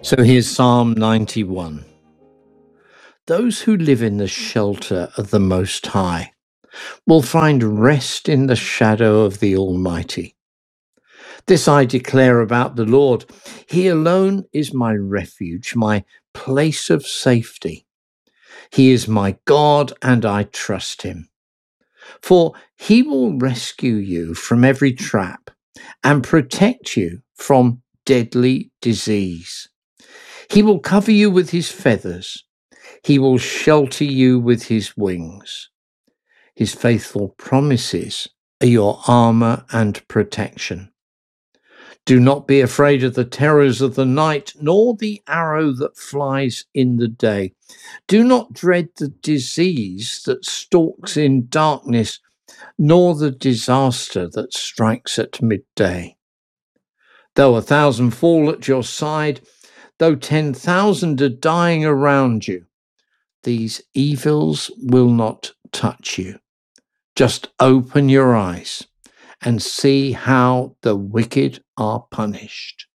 So here's Psalm 91. Those who live in the shelter of the Most High will find rest in the shadow of the Almighty. This I declare about the Lord. He alone is my refuge, my place of safety. He is my God, and I trust him. For he will rescue you from every trap and protect you from deadly disease. He will cover you with his feathers. He will shelter you with his wings. His faithful promises are your armor and protection. Do not be afraid of the terrors of the night, nor the arrow that flies in the day. Do not dread the disease that stalks in darkness, nor the disaster that strikes at midday. Though 1,000 fall at your side, though 10,000 are dying around you, these evils will not touch you. Just open your eyes and see how the wicked are punished.